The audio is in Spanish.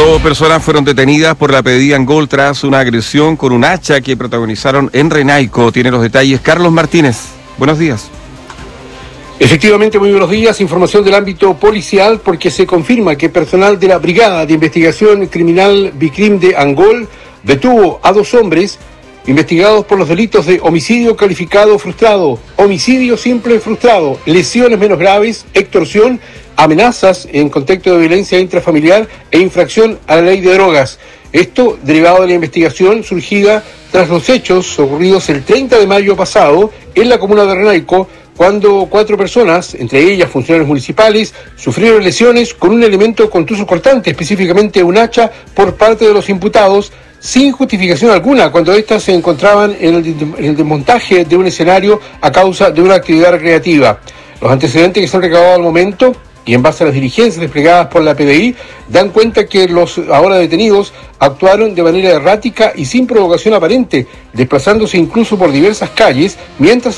Dos personas fueron detenidas por la PDI Angol tras una agresión con un hacha que protagonizaron en Renaico. Tiene los detalles Carlos Martínez. Buenos días. Efectivamente, muy buenos días. Información del ámbito policial porque se confirma que personal de la Brigada de Investigación Criminal BICRIM de Angol detuvo a dos hombres investigados por los delitos de homicidio calificado frustrado, homicidio simple frustrado, lesiones menos graves, extorsión, amenazas en contexto de violencia intrafamiliar e infracción a la ley de drogas. Esto derivado de la investigación surgida tras los hechos ocurridos el 30 de mayo pasado en la comuna de Renaico, cuando 4 personas, entre ellas funcionarios municipales, sufrieron lesiones con un elemento contuso cortante, específicamente un hacha, por parte de los imputados, sin justificación alguna, cuando éstas se encontraban en el desmontaje de un escenario a causa de una actividad recreativa. Los antecedentes que se han recabado al momento y en base a las diligencias desplegadas por la PDI, dan cuenta que los ahora detenidos actuaron de manera errática y sin provocación aparente, desplazándose incluso por diversas calles, mientras